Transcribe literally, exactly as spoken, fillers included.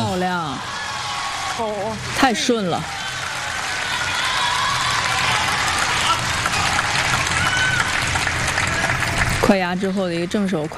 漂亮， 哦， 太顺了。快压之后的一个正手。